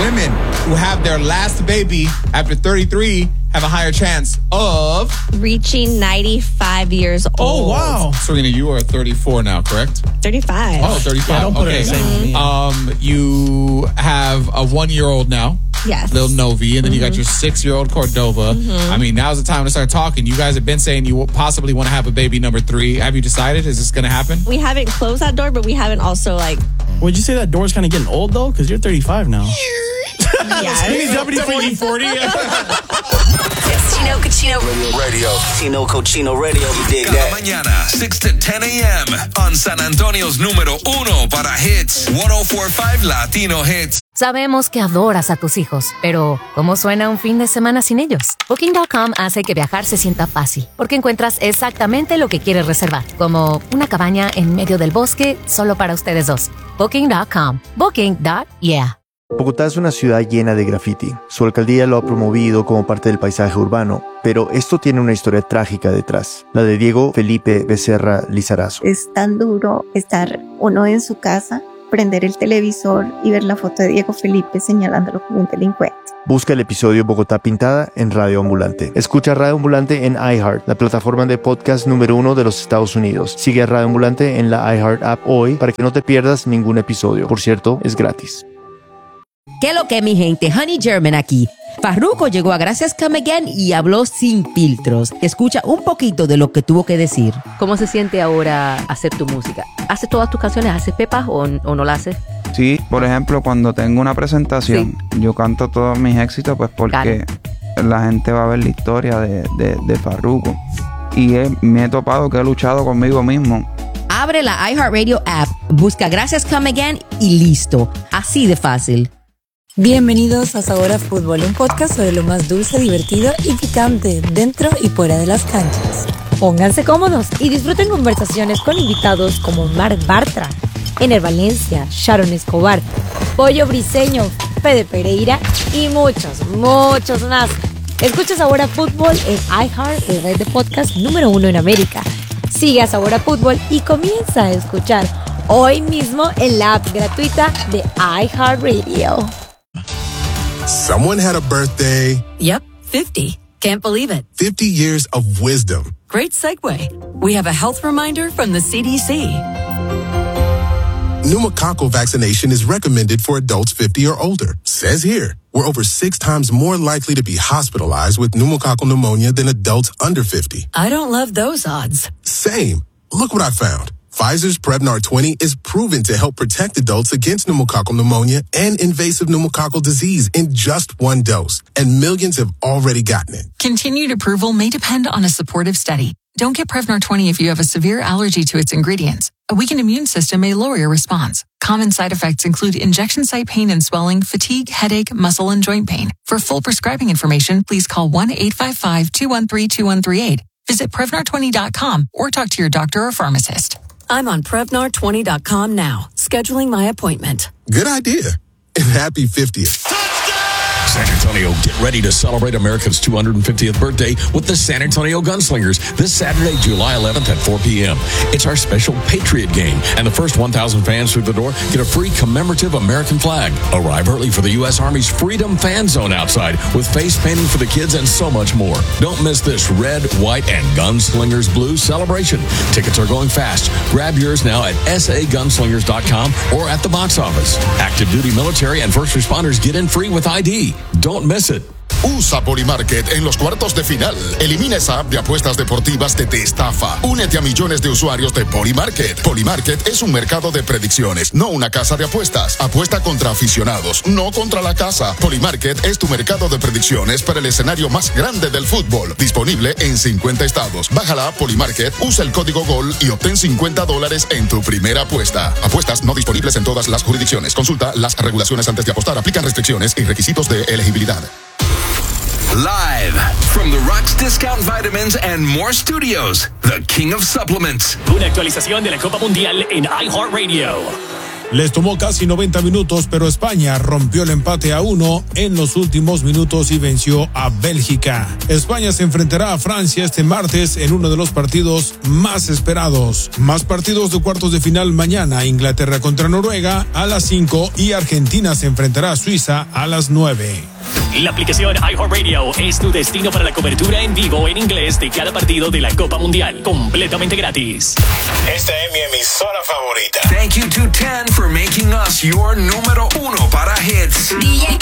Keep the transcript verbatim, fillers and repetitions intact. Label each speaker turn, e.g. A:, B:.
A: women who have their last baby after thirty-three have a higher chance of
B: reaching ninety-five years old.
C: Oh, wow.
A: Serena, you are thirty-four now, correct?
B: thirty-five.
A: Oh, thirty-five.
C: Yeah, don't put
A: okay.
C: it the same.
A: Um, you have a one-year-old now.
B: Yes.
A: Little Novi, and then mm-hmm. you got your six-year-old Cordova.
B: Mm-hmm.
A: I mean, now's the time to start talking. You guys have been saying you possibly want to have a baby number three. Have you decided? Is this going to happen?
B: We haven't closed that door, but we haven't also, like...
C: Would you say that door's kind of getting old, though? Because you're thirty-five now.
B: Yeah.
A: W forty.
D: It's Chino Cochino Radio. Chino Cochino Radio. You dig
E: Cada
D: that?
E: mañana, six to ten a.m. on San Antonio's número uno para hits. one oh four point five Latino Hits.
F: Sabemos que adoras a tus hijos, pero ¿cómo suena un fin de semana sin ellos? Booking punto com hace que viajar se sienta fácil, porque encuentras exactamente lo que quieres reservar, como una cabaña en medio del bosque solo para ustedes dos. Booking punto com. Booking. Yeah.
G: Bogotá es una ciudad llena de graffiti. Su alcaldía lo ha promovido como parte del paisaje urbano, pero esto tiene una historia trágica detrás, la de Diego Felipe Becerra Lizarazo.
H: Es tan duro estar uno en su casa, prender el televisor y ver la foto de Diego Felipe señalándolo como un delincuente.
G: Busca el episodio Bogotá Pintada en Radio Ambulante. Escucha Radio Ambulante en iHeart, la plataforma de podcast número uno de los Estados Unidos. Sigue a Radio Ambulante en la iHeart app hoy para que no te pierdas ningún episodio. Por cierto, es gratis.
I: ¿Qué lo que, mi gente? Honey German aquí. Farruko llegó a Gracias Come Again y habló sin filtros. Escucha un poquito de lo que tuvo que decir. ¿Cómo se siente ahora hacer tu música? ¿Haces todas tus canciones? ¿Haces pepas o, o no las haces?
J: Sí, por ejemplo, cuando tengo una presentación, sí. yo canto todos mis éxitos pues porque claro. la gente va a ver la historia de, de, de Farruko. Y he, me he topado que he luchado conmigo mismo.
I: Abre la iHeartRadio app, busca Gracias Come Again y listo. Así de fácil.
K: Bienvenidos a Sabor a Fútbol, un podcast sobre lo más dulce, divertido y picante dentro y fuera de las canchas. Pónganse cómodos y disfruten conversaciones con invitados como Marc Bartra, Ener Valencia, Sharon Escobar, Pollo Briseño, Fede Pereira y muchos, muchos más. Escucha Sabor a Fútbol en iHeart, el red de podcast número uno en América. Sigue a Sabor a Fútbol y comienza a escuchar hoy mismo en la app gratuita de iHeartRadio.
L: Someone had a birthday.
M: Yep, fifty. Can't believe it.
L: fifty years of wisdom.
M: Great segue. We have a health reminder from the C D C.
L: Pneumococcal vaccination is recommended for adults fifty or older. Says here, we're over six times more likely to be hospitalized with pneumococcal pneumonia than adults under fifty.
M: I don't love those odds.
L: Same. Look what I found. Pfizer's Prevnar twenty is proven to help protect adults against pneumococcal pneumonia and invasive pneumococcal disease in just one dose, and millions have already gotten it.
N: Continued approval may depend on a supportive study. Don't get Prevnar twenty if you have a severe allergy to its ingredients. A weakened immune system may lower your response. Common side effects include injection site pain and swelling, fatigue, headache, muscle, and joint pain. For full prescribing information, please call one eight five five, two one three, two one three eight. Visit Prevnar twenty dot com or talk to your doctor or pharmacist.
M: I'm on Prevnar twenty dot com now, scheduling my appointment.
L: Good idea. And happy fiftieth.
O: San Antonio, get ready to celebrate America's two hundred fiftieth birthday with the San Antonio Gunslingers this Saturday, July eleventh at four p.m. It's our special Patriot game, and the first one thousand fans through the door get a free commemorative American flag. Arrive early for the U S Army's Freedom Fan Zone outside with face painting for the kids and so much more. Don't miss this red, white, and Gunslingers blue celebration. Tickets are going fast. Grab yours now at s a gunslingers dot com or at the box office. Active duty military and first responders get in free with I D. Don't miss it.
P: Usa Polymarket en los cuartos de final. Elimina esa app de apuestas deportivas que te estafa. Únete a millones de usuarios de Polymarket. Polymarket es un mercado de predicciones, no una casa de apuestas. Apuesta contra aficionados, no contra la casa. Polymarket es tu mercado de predicciones para el escenario más grande del fútbol. Disponible en cincuenta estados. Bájala a Polymarket, usa el código GOL y obtén cincuenta dólares en tu primera apuesta. Apuestas no disponibles en todas las jurisdicciones. Consulta las regulaciones antes de apostar. Aplican restricciones y requisitos de elegibilidad.
E: Live from the Rocks Discount Vitamins and More Studios, the king of supplements.
Q: Una actualización de la Copa Mundial en iHeartRadio. Les tomó casi noventa minutos, pero España rompió el empate a uno en los últimos minutos y venció a Bélgica. España se enfrentará a Francia este martes en uno de los partidos más esperados. Más partidos de cuartos de final mañana: Inglaterra contra Noruega a las cinco y Argentina se enfrentará a Suiza a las nueve.
R: La aplicación iHeartRadio es tu destino para la cobertura en vivo en inglés de cada partido de la Copa Mundial, completamente gratis.
S: Esta es mi emisora favorita.
E: Thank you to Ten for making us your número uno para hits.
T: D J